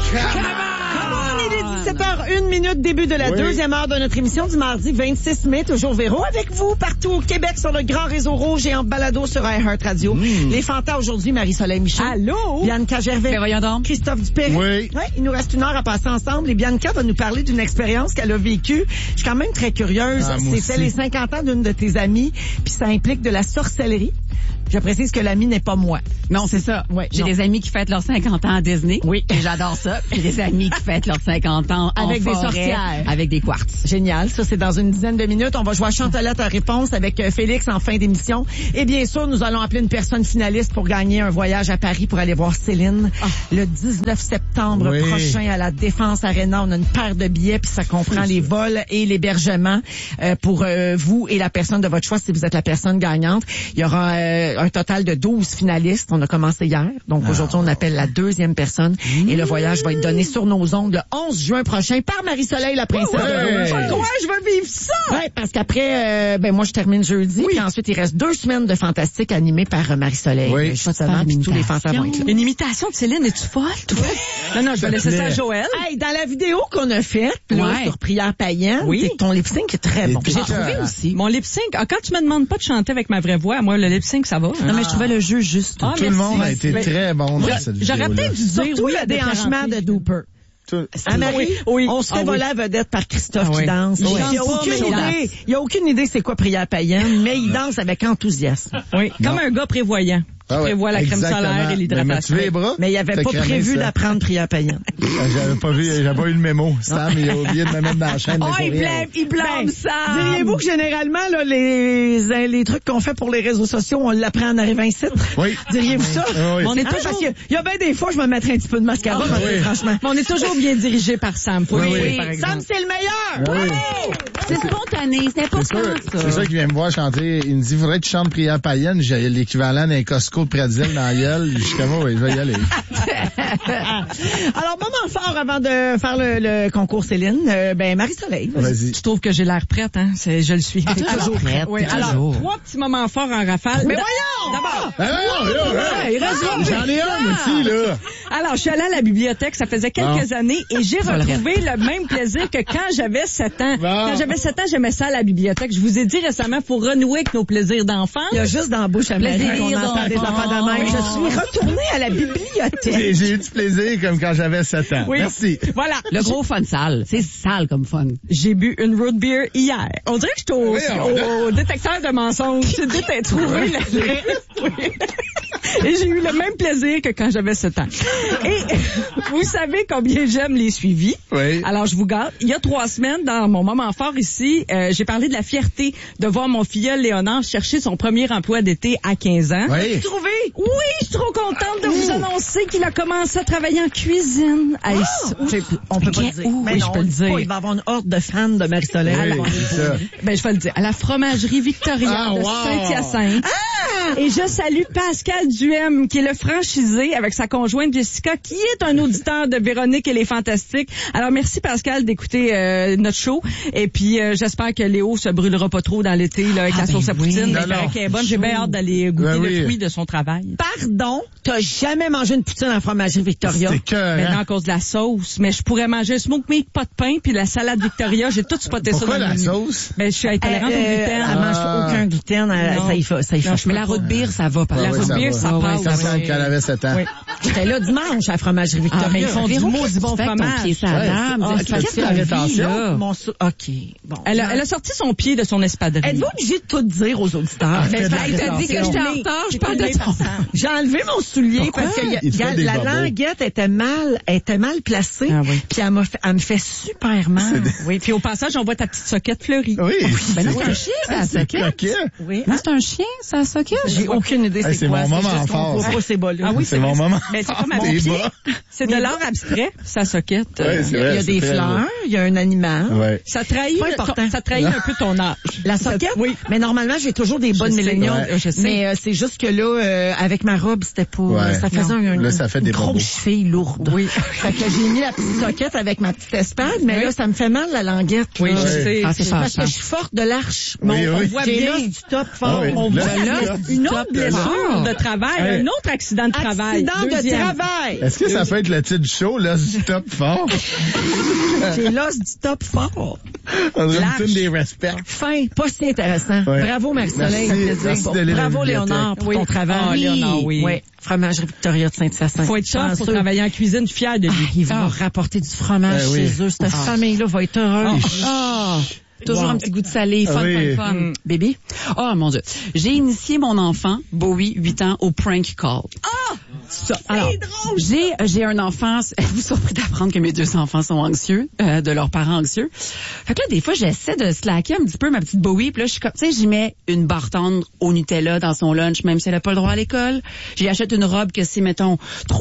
Il est 17h01, début de la deuxième heure de notre émission du mardi 26 mai. Toujours Véro avec vous partout au Québec sur le grand réseau rouge et en balado sur iHeartRadio. Les fantas aujourd'hui, Marie-Soleil Michel. Allô? Bianca Gervais. Ben voyons donc. Christophe Dupéry. Oui. Ouais, il nous reste une heure à passer ensemble et Bianca va nous parler d'une expérience qu'elle a vécue. Je suis quand même très curieuse. C'était les 50 ans d'une de tes amies, puis ça implique de la sorcellerie. Je précise que l'ami n'est pas moi. Non, c'est ça. Ouais, J'ai des amis qui fêtent leurs 50 ans à Disney. Oui. Et j'adore ça. J'ai des amis qui fêtent leurs 50 ans avec des forêt, sorcières. avec des quartz. Génial. Ça, c'est dans une dizaine de minutes. On va jouer à Chantalette à réponse avec Félix en fin d'émission. Et bien sûr, nous allons appeler une personne finaliste pour gagner un voyage à Paris pour aller voir Céline. Le 19 septembre prochain à la Défense Arena. On a une paire de billets, puis ça comprend les vols et l'hébergement pour vous et la personne de votre choix si vous êtes la personne gagnante. Il y aura un total de 12 finalistes. On a commencé hier. Donc aujourd'hui, on appelle la deuxième personne. Et le voyage va être donné sur nos ondes le 11 juin prochain par Marie-Soleil, la princesse de Rouge. Pourquoi je veux vivre ça? Ouais, parce qu'après, moi, je termine jeudi. Puis ensuite, il reste 2 semaines de Fantastique animées par Marie-Soleil. Oui. Justement, puis tous les fantas vont être là. Une imitation de Céline, es-tu folle, toi? Non, je vais laisser ça à Joël. Hey, dans la vidéo qu'on a faite, là, sur Prière païenne, ton lip-sync est très bon. J'ai trouvé aussi. Mon lip-sync, quand tu me demandes pas de chanter avec ma vraie voix, moi, le lip-sync, ça va. Non, mais je trouvais le jeu juste. Tout le monde a été très bon dans cette vidéo. J'aurais peut-être dû dire surtout le déhanchement de Dooper. Marie, on se fait voler la vedette par Christophe qui danse. Il y a aucune idée c'est quoi Prière païenne, mais il danse avec enthousiasme. Oui, comme un gars prévoyant. Qui prévoit la crème solaire et l'hydratation. Mais il avait pas prévu d'apprendre Prière païenne. J'avais pas eu le mémo. Sam, il a oublié de me mettre dans la chaîne. Il blâme ça. Diriez-vous que généralement, là, les trucs qu'on fait pour les réseaux sociaux, on l'apprend en arrivant ici? Oui. Diriez-vous ça? Oui. On est parce toujours... qu'il y a bien des fois, je me mettrais un petit peu de mascara, franchement. Mais on est toujours bien dirigé par Sam. Faut oui. par exemple. Sam, c'est le meilleur! Oui. C'est spontané, c'est important, ça. C'est ça qui vient me voir chanter. Il me dit, faudrait que tu chantes Prière païenne. J'ai l'équivalent d'un Costco de pretzel dans la gueule. Jusqu'à moi, je vais y aller. Alors, moment fort avant de faire le concours Céline. Marie-Soleil. Vas-y. Tu trouves que j'ai l'air prête, hein? Je le suis. Toujours prête. Oui. Alors, 3 petits moments forts en rafale. Mais voyons! D'abord. J'en ai un aussi, là. Alors, je suis allée à la bibliothèque, ça faisait quelques années, et j'ai retrouvé le même plaisir que quand j'avais 7 ans. Quand j'avais 7 ans, j'aimais ça à la bibliothèque. Je vous ai dit récemment, faut renouer avec nos plaisirs d'enfant. Il y a juste dans la bouche à Marie qu'on entend des affaires de même. Je suis retournée à la bibliothèque. J'ai eu du plaisir comme quand j'avais 7 ans. Oui. Merci. Voilà. Le gros fun sale. C'est sale comme fun. J'ai bu une root beer hier. On dirait que je suis au détecteur de mensonges. J'ai dit t'as trouvé Et j'ai eu le même plaisir que quand j'avais 7 ans. Et vous savez combien j'aime les suivis. Oui. Alors, je vous garde. Il y a 3 semaines, dans mon moment fort ici, j'ai parlé de la fierté de voir mon filleul Léonard chercher son premier emploi d'été à 15 ans. Oui. Trouvé? Oui, je suis trop contente de vous annoncer qu'il a commencé à travailler en cuisine. On peut pas le dire. Mais oui, non, je peux le dire. Il va y avoir une horde de fans de Marie-Soleil. C'est ça. Ben, je vais le dire. À la fromagerie Victoria de wow. Saint-Hyacinthe. Et je salue Pascal Duhem, qui est le franchisé avec sa conjointe Jessica, qui est un auditeur de Véronique et les Fantastiques. Alors, merci Pascal d'écouter notre show. Et puis, j'espère que Léo se brûlera pas trop dans l'été là, avec la sauce à poutine. Non, Il paraît qu'elle est bonne. J'ai bien hâte d'aller goûter le fruit de son travail. Pardon, t'as jamais mangé une poutine en fromagerie Victoria? C'est cœur, Maintenant, à cause de la sauce. Mais je pourrais manger un smoke meat, pas de pain, puis la salade Victoria. J'ai tout spoté ça dans Pourquoi le la menu. sauce? Ben, je suis intolérante au gluten. Elle mange aucun gluten, ça y fait. Mais la root beer, ça va. La root beer, ça passe. Ça sent qu'elle avait 7 ans. Oui. J'étais là dimanche à la fromagerie Victoria. mais ils font du maudit bon fromage. Pied sur la table. Qu'est-ce que la rétention? OK. Bon. Elle a sorti son pied de son espadrille. Êtes-vous obligé de tout dire aux auditeurs? Elle t'a dit que j'étais en retard, je parle de ton... J'ai enlevé mon soulier parce que la languette était mal placée. Ah oui. Puis elle me fait super mal. Oui, puis au passage, on voit ta petite soquette fleurie. Oui. Ben là, c'est un chien, ça, C'est coquet. Oui. Là, c'est un chien, ça, socket. J'ai aucune idée Hey, c'est quoi. mon moment juste qu'on fort. voit pas ces bas-là. Ah oui, C'est mon moment. Mais c'est comme un Tes pied. bas. C'est de l'art abstrait, sa soquette. Ouais, c'est Il y vrai, a des c'est très fleurs, il y a un animal. Ouais. Ça trahit, Pas important. ça trahit un peu ton âge. La soquette? Oui. Mais normalement, j'ai toujours des bonnes sais, milléniaux. ouais, je sais. Mais c'est juste que là, avec ma robe, c'était pas... Ouais. Ça faisait Là, ça fait une des grosse bobos. cheville lourde. Oui. Fait que j'ai mis la petite soquette avec ma petite espade, mais là, ça me fait mal la languette. Oui, là. je sais. Ah, c'est Parce que fâchant. je suis forte de l'arche. Oui, oui. On voit bien du top fort. Ah oui. On Là, voit là, une Une top autre blessure de travail, Hey. un autre accident de travail. Accident de Deuxième. travail. Est-ce que ça peut être le titre du show, là, du top fort? C'est l'os du top fort. On dirait Lâche. une tune des respects. Fin, pas si intéressant. Ouais. Bravo, Marie-Soleil. Merci. Ça fait plaisir. Merci d'aller Bravo, dans la Léonard, pour bibliothèque. ton travail. Ah, Léonard, oui. Oui. Fromagerie Victoria de Saint-Hyacinthe. Faut être tough pour Chanceux. travailler en cuisine, fier de lui. Ils vont rapporter du fromage oui. chez eux. Cette famille-là va être heureuse. Toujours Wow. un petit goût de salé, fun, Oui. fun. Bébé? Oh, mon Dieu. J'ai initié mon enfant, Bowie, 8 ans, au prank call. Alors, j'ai un enfant, vous surpris d'apprendre que mes 2 enfants sont anxieux, de leurs parents anxieux. Fait que là, des fois, j'essaie de slacker un petit peu ma petite Bowie, puis là, je suis comme, tu sais, j'y mets une barre tendre au Nutella dans son lunch, même si elle n'a pas le droit à l'école. J'y achète une robe que c'est, mettons,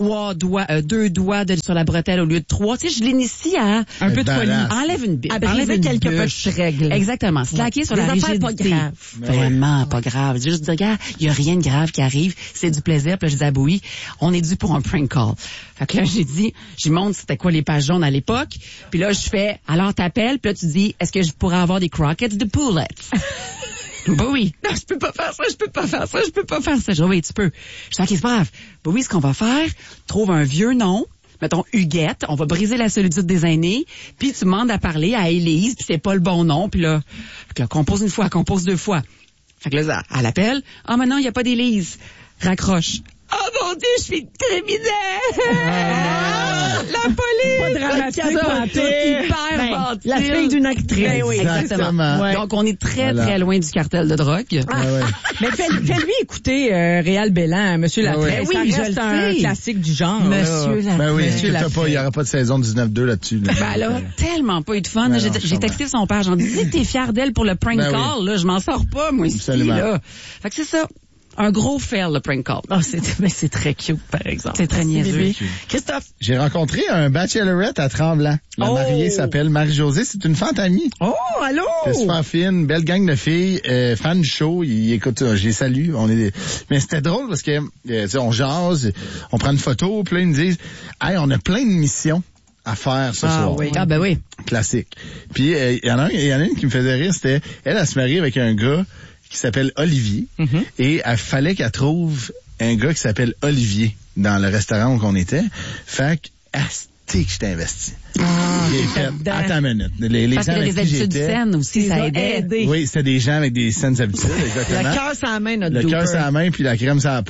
2 doigts sur la bretelle au lieu de 3. Tu sais, je l'initie à Un peu de folie. Balance. enlève une bille. À briser quelques petites règles. Exactement. Slacker sur Des la affaires rigidité. pas graves. Vraiment pas grave. Juste dire, regarde, il y a rien de grave qui arrive. C'est du plaisir. Puis là, je dis à Bowie, on est dû pour un prank call. Fait que là, j'y montre c'était quoi les pages jaunes à l'époque. Puis là, je fais, alors t'appelles. Puis là, tu dis, est-ce que je pourrais avoir des croquettes de poulet? Bowie, non, je peux pas faire ça. Je dis, oui, tu peux. Je dis, OK, c'est pas grave. Bowie, ce qu'on va faire, trouve un vieux nom. Mettons, Huguette, on va briser la solitude des aînés, puis tu demandes à parler à Élise, puis c'est pas le bon nom, puis là, compose une fois, compose 2 fois. Fait que là, elle appelle. Ah, maintenant, il n'y a pas d'Élise. Raccroche. Oh mon Dieu, je suis criminelle! La police! Pas dramatique, pas tout. Hyper La fille d'une actrice. Ben oui, exactement. Ouais. Donc, on est très, Voilà. très loin du cartel de drogue. Ouais, ouais. Mais fais-lui écouter Réal Bellan, Monsieur Laprès. oui. Ça Oui, je reste le un sais. classique du genre. Monsieur là. Ben oui, Monsieur inquiète-toi Lafay. pas, il n'y aura pas de saison 19-2 là-dessus. Là. Ben là, tellement pas eu de fun. Ben J'ai non, je j'ai texté son père, j'en disais, t'es fier d'elle pour le prank Ben call, là, je m'en sors pas, moi, ici, Absolument. là. Fait que c'est ça. Un gros fail, le prank call. Oh, mais c'est très cute, par exemple. C'est très Merci, niaiseux. bébé. Christophe. J'ai rencontré un bachelorette à Tremblant. La Oh! mariée s'appelle Marie-Josée. C'est une fante amie. Oh, allô? C'est super fine, belle gang de filles, fan du show. Ils écoutent, je les salue. Mais c'était drôle parce que, tu sais, on jase, on prend une photo, puis là, ils me disent, hey, on a plein de missions à faire ce soir. oui. Ah, ben oui. Classique. Puis, il y en a une qui me faisait rire, c'était, elle se marie avec un gars qui s'appelle Olivier. Et il fallait qu'elle trouve un gars qui s'appelle Olivier dans le restaurant où on était. Fait que, asti que je t'ai investi. J'ai fait, attends une minute. Les Parce gens que avec les qui habitudes j'étais, saines aussi, ça aidait. oui, c'était des gens avec des saines habitudes, Le exactement. cœur sans la main, notre Le cœur Dooper. sur la main, puis la crème sur la peau.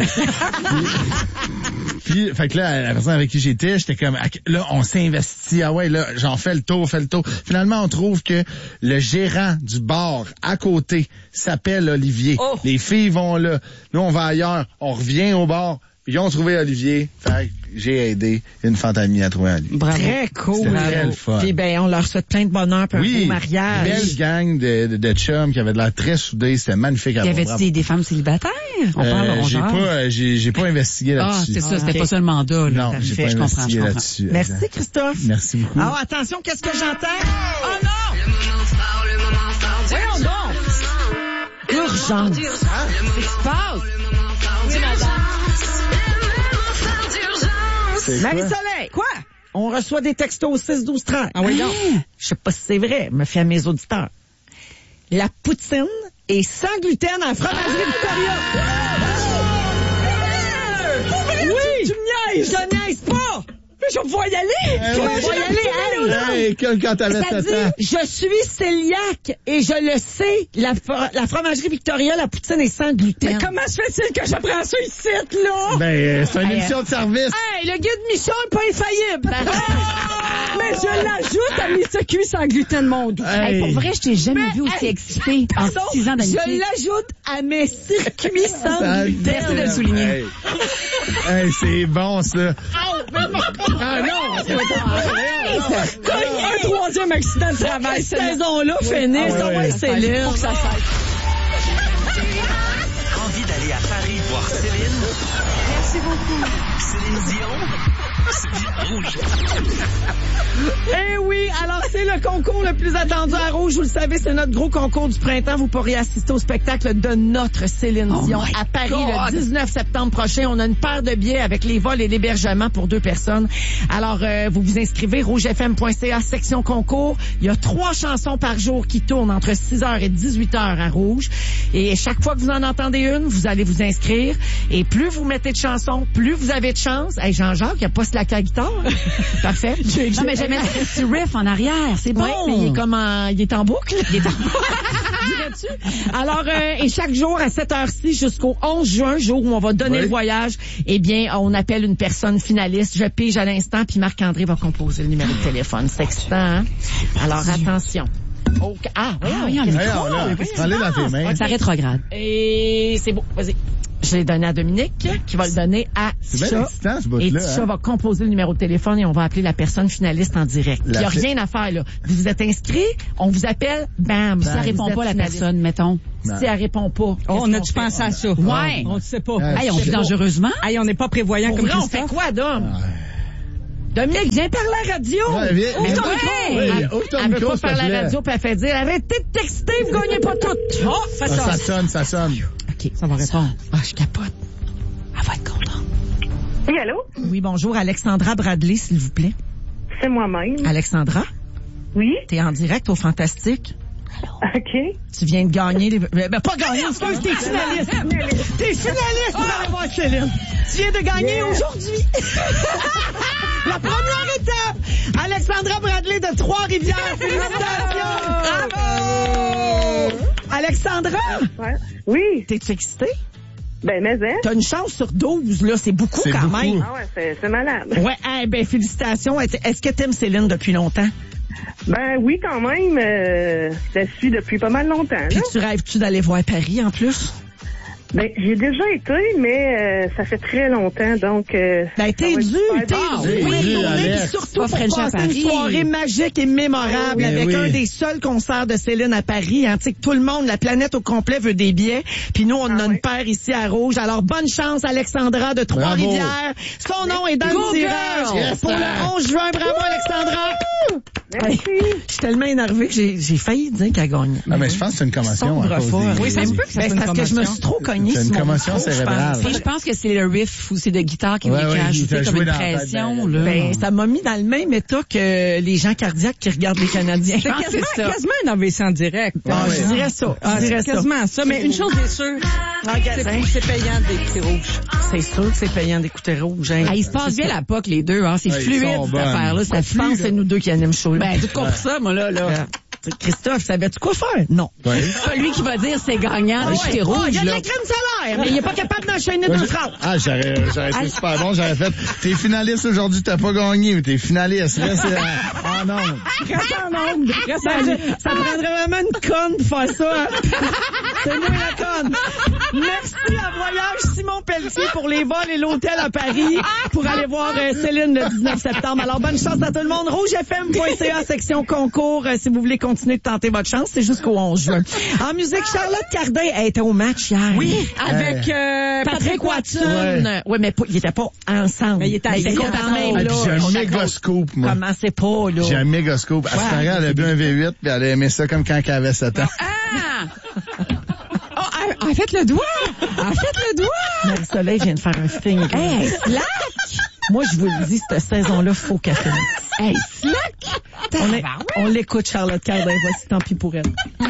Puis, fait que là, la personne avec qui j'étais comme, là, on s'investit. Ah ouais, là, j'en fais le tour. Finalement, on trouve que le gérant du bar à côté s'appelle Olivier. Oh. Les filles vont là. Nous, on va ailleurs. On revient au bar. Puis ils ont trouvé Olivier. Fait que j'ai aidé une fante amie à trouver Olivier. Bravo. Très cool. C'était très le fun. Puis ben, on leur souhaite plein de bonheur pour un beau mariage. belle gang de chums qui avaient de l'air très soudés. C'était magnifique à Y voir. avait-tu des femmes célibataires? On parle, on jase. J'ai pas investigué Ah, là-dessus. c'est ça, c'était ok. pas ça le mandat, là. Non, j'ai Parfait, pas je comprends, investigué je comprends. là-dessus. Merci, Exact. Christophe. Merci beaucoup. Alors, attention, qu'est-ce que j'entends? Oh non! Voyons donc! Urgence. Qu'est-ce qui se passe? C'est quoi? Marie-Soleil. Quoi? On reçoit des textos au 6-12-30. Ah oui, donc. Je sais pas si c'est vrai, me fait à mes auditeurs. La poutine est sans gluten à la fromagerie Victoria. Oui! Tu me niaises! Je niaise pas! Mais je vais pouvoir y aller! Je vais pouvoir y aller, Hey, quand t'avais Ça 7 dit, ans. je suis cœliaque et je le sais, la fromagerie Victoria, la poutine est sans gluten. Mais comment se fait-il que j'apprends ça ici, là? Ben, c'est une émission de service. Hey, le guide Michon est pas infaillible! Mais je l'ajoute à mes circuits sans gluten, mon doux. Hey, pour vrai, je t'ai jamais vu aussi hey, excité en Pardon, 6 ans d'amitié. je l'ajoute à mes circuits sans gluten. Merci de le souligner. Hey, hey, c'est bon, ça. Ah non! Un troisième accident de travail, Cette saison-là finisse. Ah ouais, ouais. Céline. Faut que ça cesse. Envie d'aller à Paris voir Céline? Merci beaucoup. Céline Dion? Eh oui, alors c'est le concours le plus attendu à Rouge. Vous le savez, c'est notre gros concours du printemps. Vous pourrez assister au spectacle de notre Céline Dion à Paris le 19 septembre prochain. On a une paire de billets avec les vols et l'hébergement pour 2 personnes. Alors, vous vous inscrivez, rougefm.ca, section concours. Il y a 3 chansons par jour qui tournent entre 6h et 18h à Rouge. Et chaque fois que vous en entendez une, vous allez vous inscrire. Et plus vous mettez de chansons, plus vous avez de chance. Hey, Jean-Jacques, il a pas slacké à la guitare. Parfait. Non, mais j'aimais ce petit riff en arrière. C'est bon. Ouais, mais il est en boucle. Dirais-tu? Alors, et chaque jour à cette heure-ci jusqu'au 11 juin, jour où on va donner le voyage, eh bien, on appelle une personne finaliste. Je pige à l'instant, puis Marc-André va composer le numéro de téléphone. C'est excitant, hein? Alors, attention. Okay. Prends-les dans tes mains. C'est rétrograde. Et c'est bon. Vas-y. Je l'ai donné à Dominique, qui va le donner à Tisha. C'est bien excitant, ce bout-là. Et Tisha va composer le numéro de téléphone et on va appeler la personne finaliste en direct. Il n'y a rien à faire, là. Vous vous êtes inscrit, on vous appelle, bam. Si elle répond pas, la personne, mettons. Si elle répond pas. Oh, on a-tu pensé à ça? Ouais. On ne sait pas. Hey, on vit dangereusement. Hey, on n'est pas prévoyant Pour comme vrai, on Christophe. fait quoi, Dom? Dominique, viens parler à la radio. Ouais, viens. Ouvre ton Ouais, micro. ouvre ton Elle veut micro, pas s'il te parler à la plaît. radio, puis elle fait dire, arrêtez de texter, vous gagnez pas tout. Oh, fais ça. Ça sonne. OK, Ça va répondre. Ah, je capote. Elle va être contente. Oui, allô? Oui, bonjour. Alexandra Bradley, s'il vous plaît. C'est moi-même. Alexandra, Oui? t'es en direct au Fantastique. OK. Tu viens de gagner les... Ben, pas gagner, excuse, t'es finaliste. T'es finaliste pour aller voir Céline. Tu viens de gagner aujourd'hui. La première étape. Alexandra Bradley de Trois-Rivières. Félicitations. Bravo. Alexandra, Ouais. Oui. t'es-tu excitée? Ben, mais, hein? T'as une chance sur 12, là. C'est beaucoup C'est quand beaucoup. même. Ah ouais, c'est malade. Ouais, ben, félicitations. Est-ce que t'aimes Céline depuis longtemps? Ben oui, quand même. Je la suis depuis pas mal longtemps. Puis Là. tu rêves-tu d'aller voir Paris en plus? Ben, j'ai déjà été, mais ça fait très longtemps, donc... Ben, t'es ça va être dû, super t'es bon. dû. oui, Oui, Alex. puis surtout Pas pour French à passer Paris. une soirée magique et mémorable Oui, avec oui. un des seuls concerts de Céline à Paris. Hein, tu sais que tout le monde, la planète au complet veut des billets. Puis nous, on a une paire ici à Rouge. Alors, bonne chance, Alexandra de Trois-Rivières. Son nom est dans Go le tirage girl! Yes, pour sir. le 11 juin. Bravo, Alexandra! Merci. Je suis tellement énervée que j'ai failli dire qu'elle gagne. Ah, mais je pense que c'est une commotion. à cause des- Oui, ça se peut que ça Ben, soit c'est une parce que je me commotion. suis trop cognée C'est une sur mon commotion micro, je cérébrale. pense. Puis je pense que c'est le riff ou c'est de guitare qui Ouais, vient ouais, il ajouter t'a comme joué une dans la tête, pression. ben, Là. Ben, ça m'a mis dans le même état que les gens cardiaques qui regardent les Canadiens. C'est quasiment un AVC en direct. Ah, Ouais. je dirais ça. Ah, Je dirais c'est ça. quasiment ça. Mais une chose est sûre, c'est payant des petits rouges. C'est sûr que c'est payant d'écouter rouge. Hein. Ah, ils se passent bien la POC, les deux. Hein. C'est Ouais, ils fluide, sont cette bonnes. affaire-là. Ça Je pense que c'est nous deux qui animent le show. Ben, tout pour ça, moi, là. Christophe, savais-tu quoi faire? Non. Ouais. C'est pas lui qui va dire c'est gagnant d'écouter Oh, rouge, il y a de là. la crème solaire, mais il est pas capable d'enchaîner Moi, deux je- phrases. Ah, j'aurais été super bon, j'aurais fait. T'es finaliste aujourd'hui, t'as pas gagné, mais t'es finaliste. Reste en ondes. Reste en onde. Ça prendrait vraiment une conne pour faire ça. Hein? C'est moi la conne. Merci à Voyage Simon Pelletier pour les vols et l'hôtel à Paris pour aller voir Céline le 19 septembre. Alors, bonne chance à tout le monde. rougefm.ca, section concours. Si vous voulez continuer de tenter votre chance, c'est jusqu'au 11 juin. En musique, Charlotte Cardin, elle était au match hier. Oui, avec Patrick Watson. Oui, mais il était pas ensemble. Mais il était Mais ensemble. quand même, Ah, là. puis j'ai un méga scoop, moi. Comment c'est pas, là? J'ai un méga scoop. À ce temps-là, elle a bu un V8 puis elle a aimé ça comme quand elle avait 7 ans. Ah! Oh, elle a fait le doigt! Elle a fait le doigt! Marie-Soleil vient de faire un finger. Hey, slack! Moi, je vous le dis, cette saison-là, faut qu'elle finisse. Hey, slack! On l'écoute, Charlotte Cardin. Voici, tant pis pour elle.